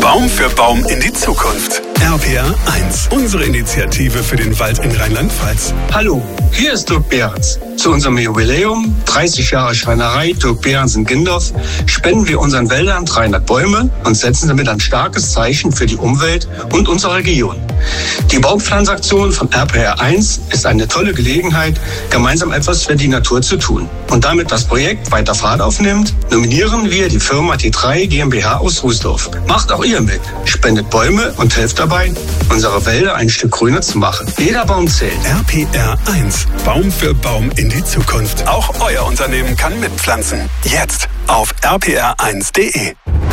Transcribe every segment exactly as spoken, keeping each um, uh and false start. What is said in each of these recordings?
Baum für Baum in die Zukunft. R P R eins, unsere Initiative für den Wald in Rheinland-Pfalz. Hallo, hier ist Dirk Behrens. Zu unserem Jubiläum, dreißig Jahre Schreinerei Dirk Behrens in Gindorf, spenden wir unseren Wäldern dreihundert Bäume und setzen damit ein starkes Zeichen für die Umwelt und unsere Region. Die Baumpflanzaktion von R P R eins ist eine tolle Gelegenheit, gemeinsam etwas für die Natur zu tun. Und damit das Projekt weiter Fahrt aufnimmt, nominieren wir die Firma T drei GmbH aus Rußdorf. Macht auch ihr mit, spendet Bäume und helft dabei, unsere Wälder ein Stück grüner zu machen. Jeder Baum zählt. R P R eins, Baum für Baum in die Zukunft. Auch euer Unternehmen kann mitpflanzen. Jetzt auf r p r eins punkt d e.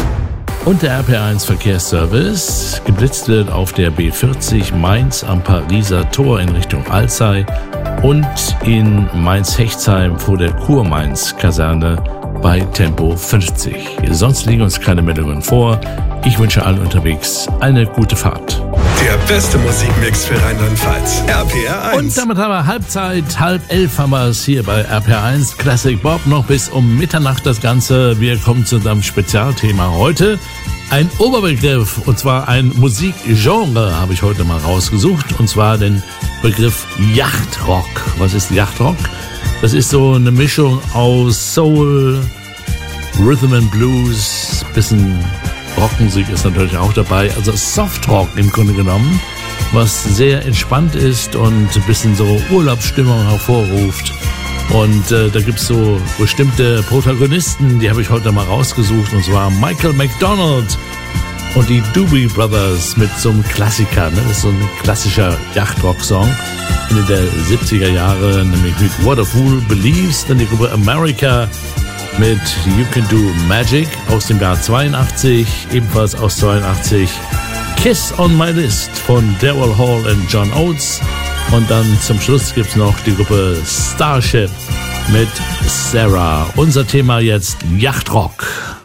Und der R P R eins Verkehrsservice. Geblitzt wird auf der B vierzig Mainz am Pariser Tor in Richtung Alzey und in Mainz-Hechtsheim vor der Kurmainz-Kaserne bei Tempo fünfzig. Sonst liegen uns keine Meldungen vor. Ich wünsche allen unterwegs eine gute Fahrt. Der beste Musikmix für Rheinland-Pfalz. R P R eins. Und damit haben wir Halbzeit, halb elf haben wir es hier bei R P R eins Classic Bob. Noch bis um Mitternacht das Ganze. Wir kommen zu unserem Spezialthema heute. Ein Oberbegriff, und zwar ein Musikgenre habe ich heute mal rausgesucht. Und zwar den Begriff Yachtrock. Was ist Yachtrock? Das ist so eine Mischung aus Soul, Rhythm and Blues, bisschen Rockmusik ist natürlich auch dabei, also Softrock im Grunde genommen, was sehr entspannt ist und ein bisschen so Urlaubsstimmung hervorruft. Und äh, da gibt es so bestimmte Protagonisten, die habe ich heute mal rausgesucht, und zwar Michael McDonald und die Doobie Brothers mit so einem Klassiker, ne? Das ist so ein klassischer Yachtrock-Song Ende der siebziger Jahre, nämlich mit What a Fool Believes, dann die Gruppe America mit You Can Do Magic aus dem Jahr zweiundachtzig, ebenfalls aus zweiundachtzig, Kiss on My List von Daryl Hall und John Oates, und dann zum Schluss gibt es noch die Gruppe Starship mit Sarah. Unser Thema jetzt Yachtrock.